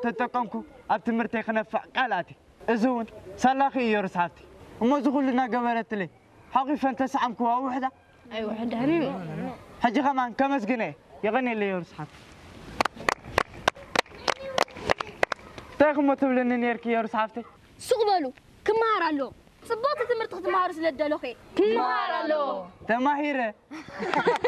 تتقنكو أبتمرتي خنفع قالاتي إزون سلاخي يرسحتي وما زغلنا قبلت لي حقيقة أنت سعمكوا وحدة أي وحدة هني حجي كمان كمس جنيه يغني اللي يرسحتي تاخذ متبلن نيركي يرسحتي سقبلو كمهار له صبوت تمرت تمهار سلدلوخي كمهار له تماهيره